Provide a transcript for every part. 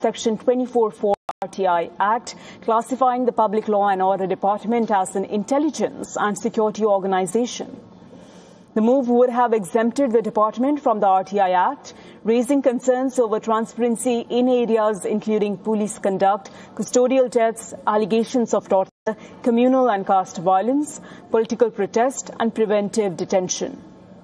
Section 24(4) RTI Act, classifying the Public Law and Order Department as an intelligence and security organization. The move would have exempted the department from the RTI Act, raising concerns over transparency in areas including police conduct, custodial deaths, allegations of torture, communal and caste violence, political protest and preventive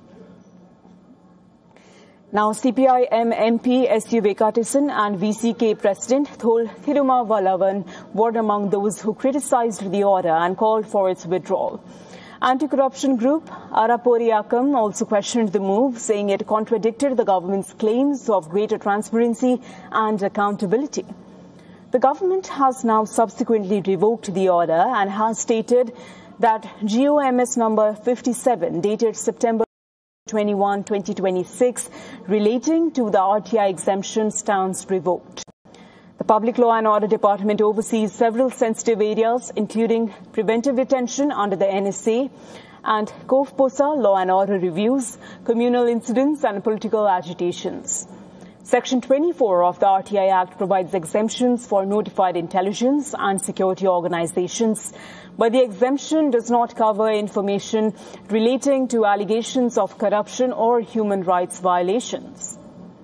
detention. Now, CPI-M MP S.U. Vekatison and VCK President Thol Thirumavalavan were among those who criticized the order and called for its withdrawal. Anti-corruption group Araporiakam also questioned the move, saying it contradicted the government's claims of greater transparency and accountability. The government has now subsequently revoked the order and has stated that GOMS number 57 dated September 21, 2026 relating to the RTI exemption stands revoked. The Public Law and Order Department oversees several sensitive areas, including preventive detention under the NSA and Kovposa law and order reviews, communal incidents and political agitations. Section 24 of the RTI Act provides exemptions for notified intelligence and security organizations, but the exemption does not cover information relating to allegations of corruption or human rights violations.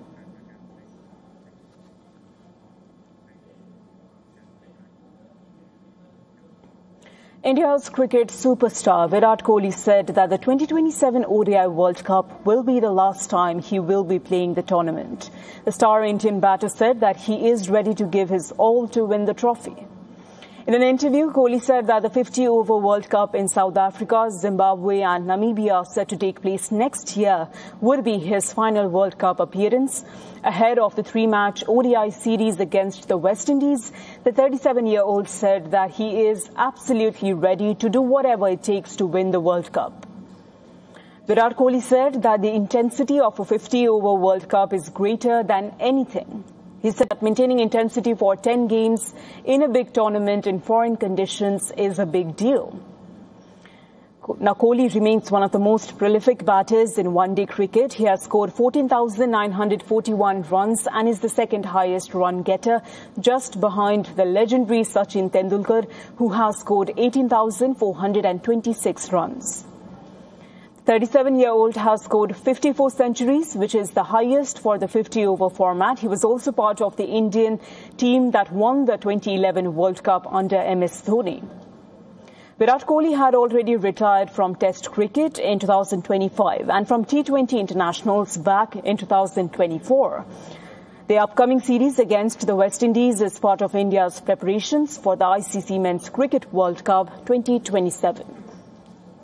India's cricket superstar Virat Kohli said that the 2027 ODI World Cup will be the last time he will be playing the tournament. The star Indian batter said that he is ready to give his all to win the trophy. In an interview, Kohli said that the 50-over World Cup in South Africa, Zimbabwe and Namibia set to take place next year would be his final World Cup appearance. Ahead of the three-match ODI series against the West Indies, the 37-year-old said that he is absolutely ready to do whatever it takes to win the World Cup. Virat Kohli said that the intensity of a 50-over World Cup is greater than anything. He said that maintaining intensity for 10 games in a big tournament in foreign conditions is a big deal. Now, Kohli remains one of the most prolific batters in one-day cricket. He has scored 14,941 runs and is the second highest run getter, just behind the legendary Sachin Tendulkar, who has scored 18,426 runs. The 37-year-old has scored 54 centuries, which is the highest for the 50-over format. He was also part of the Indian team that won the 2011 World Cup under MS Dhoni. Virat Kohli had already retired from Test cricket in 2025 and from T20 internationals back in 2024. The upcoming series against the West Indies is part of India's preparations for the ICC Men's Cricket World Cup 2027.